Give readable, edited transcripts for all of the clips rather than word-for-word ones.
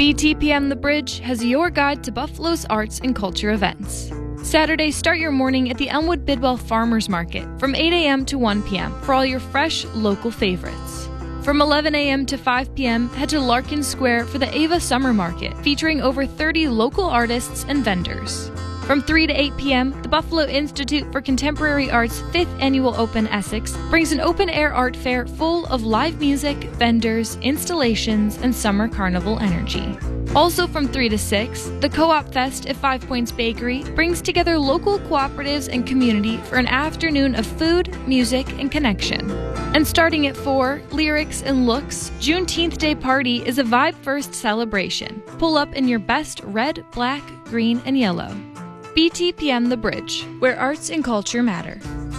BTPM The Bridge has your guide to Buffalo's arts and culture events. Saturday, start your morning at the Elmwood Bidwell Farmers Market from 8 a.m. to 1 p.m. for all your fresh local favorites. From 11 a.m. to 5 p.m., head to Larkin Square for the Ava Summer Market, featuring over 30 local artists and vendors. From 3 to 8 p.m., the Buffalo Institute for Contemporary Art's 5th Annual Open Essex brings an open-air art fair full of live music, vendors, installations, and summer carnival energy. Also from 3 to 6, the Co-op Fest at 5 Points Bakery brings together local cooperatives and community for an afternoon of food, music, and connection. And starting at 4, Lyrics and Looks, Juneteenth Day Party is a vibe-first celebration. Pull up in your best red, black, green, and yellow. BTPM The Bridge, where arts and culture matter.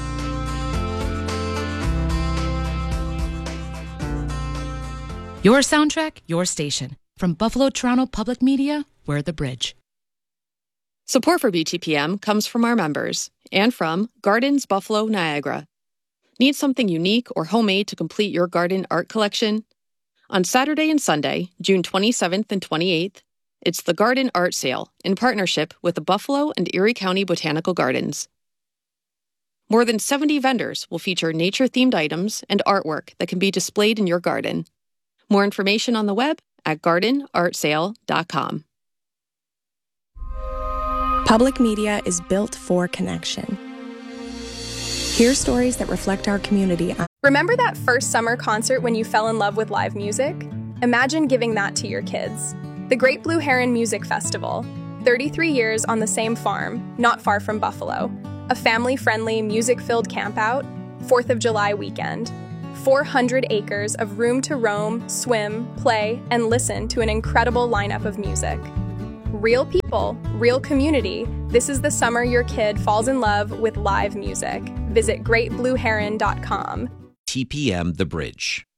Your soundtrack, your station. From Buffalo Toronto Public Media, we're The Bridge. Support for BTPM comes from our members and from Gardens Buffalo Niagara. Need something unique or homemade to complete your garden art collection? On Saturday and Sunday, June 27th and 28th, it's the Garden Art Sale in partnership with the Buffalo and Erie County Botanical Gardens. More than 70 vendors will feature nature-themed items and artwork that can be displayed in your garden. More information on the web at gardenartsale.com. Public media is built for connection. Hear stories that reflect our community. Remember that first summer concert when you fell in love with live music? Imagine giving that to your kids. The Great Blue Heron Music Festival, 33 years on the same farm, not far from Buffalo. A family-friendly, music-filled campout, 4th of July weekend. 400 acres of room to roam, swim, play, and listen to an incredible lineup of music. Real people, real community. This is the summer your kid falls in love with live music. Visit greatblueheron.com. TPM The Bridge.